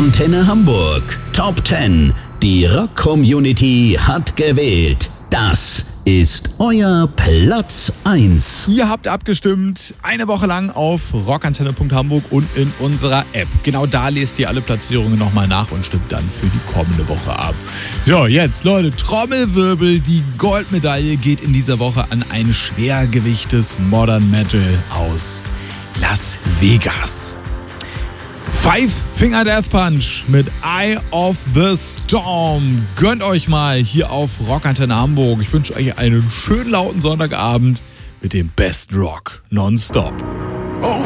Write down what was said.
Antenne Hamburg Top 10. Die Rock-Community hat gewählt. Das ist euer Platz 1. Ihr habt abgestimmt, eine Woche lang auf rockantenne.hamburg und in unserer App. Genau da lest ihr alle Platzierungen nochmal nach und stimmt dann für die kommende Woche ab. So, jetzt Leute, Trommelwirbel, die Goldmedaille geht in dieser Woche an ein Schwergewicht des Modern Metal aus Las Vegas. Five Finger Death Punch mit Eye of the Storm. Gönnt euch mal hier auf Rockantenne Hamburg. Ich wünsche euch einen schönen lauten Sonntagabend mit dem besten Rock nonstop.